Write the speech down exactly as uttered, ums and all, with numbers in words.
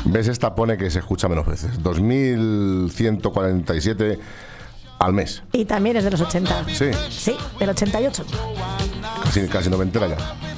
¿Ves? Esta pone que se escucha menos veces. dos mil ciento cuarenta y siete al mes. Y también es de los ochenta. Sí. Sí, del ochenta y ocho. Casi, casi noventera ya.